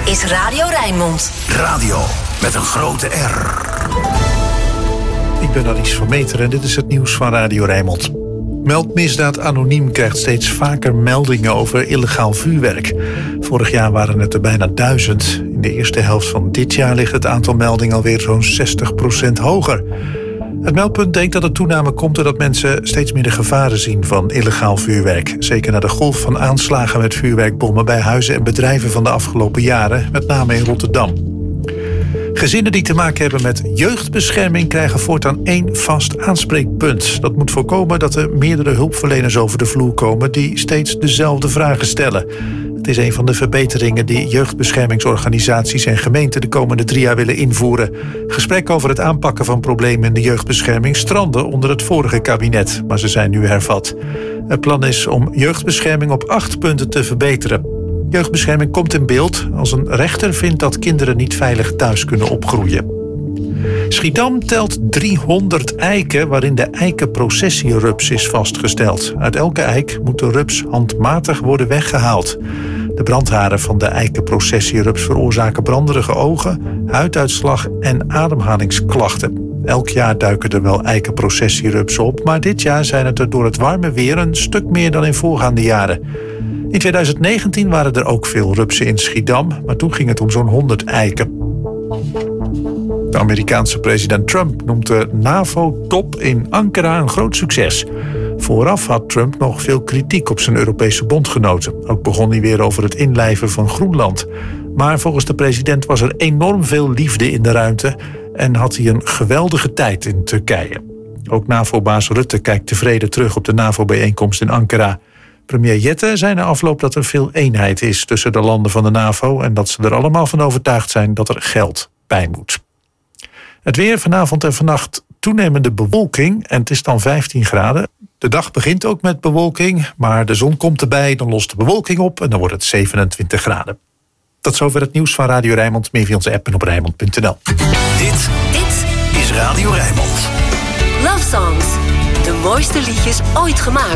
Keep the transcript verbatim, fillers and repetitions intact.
is Radio Rijnmond. Radio met een grote R. Ik ben Alice van Meteren en dit is het nieuws van Radio Rijnmond. Meldmisdaad Anoniem krijgt steeds vaker meldingen over illegaal vuurwerk. Vorig jaar waren het er bijna duizend. In de eerste helft van dit jaar ligt het aantal meldingen alweer zo'n zestig procent hoger. Het meldpunt denkt dat de toename komt doordat mensen steeds meer de gevaren zien van illegaal vuurwerk. Zeker na de golf van aanslagen met vuurwerkbommen bij huizen en bedrijven van de afgelopen jaren, met name in Rotterdam. Gezinnen die te maken hebben met jeugdbescherming krijgen voortaan één vast aanspreekpunt. Dat moet voorkomen dat er meerdere hulpverleners over de vloer komen die steeds dezelfde vragen stellen. Het is een van de verbeteringen die jeugdbeschermingsorganisaties en gemeenten de komende drie jaar willen invoeren. Gesprekken over het aanpakken van problemen in de jeugdbescherming strandden onder het vorige kabinet, maar ze zijn nu hervat. Het plan is om jeugdbescherming op acht punten te verbeteren. Jeugdbescherming komt in beeld als een rechter vindt dat kinderen niet veilig thuis kunnen opgroeien. Schiedam telt driehonderd eiken waarin de eikenprocessierups is vastgesteld. Uit elke eik moet de rups handmatig worden weggehaald. De brandharen van de eikenprocessierups veroorzaken branderige ogen, huiduitslag en ademhalingsklachten. Elk jaar duiken er wel eikenprocessierupsen op, maar dit jaar zijn het er door het warme weer een stuk meer dan in voorgaande jaren. In twintig negentien waren er ook veel rupsen in Schiedam, maar toen ging het om zo'n honderd eiken. De Amerikaanse president Trump noemt de NAVO-top in Ankara een groot succes. Vooraf had Trump nog veel kritiek op zijn Europese bondgenoten. Ook begon hij weer over het inlijven van Groenland. Maar volgens de president was er enorm veel liefde in de ruimte en had hij een geweldige tijd in Turkije. Ook NAVO-baas Rutte kijkt tevreden terug op de NAVO-bijeenkomst in Ankara. Premier Jette zei na afloop dat er veel eenheid is tussen de landen van de NAVO en dat ze er allemaal van overtuigd zijn dat er geld bij moet. Het weer vanavond en vannacht toenemende bewolking en het is dan vijftien graden. De dag begint ook met bewolking, maar de zon komt erbij, dan lost de bewolking op en dan wordt het zevenentwintig graden. Tot zover het nieuws van Radio Rijnmond. Meer via onze app en op Rijnmond punt n l. Dit, dit is Radio Rijnmond. Love Songs. De mooiste liedjes ooit gemaakt.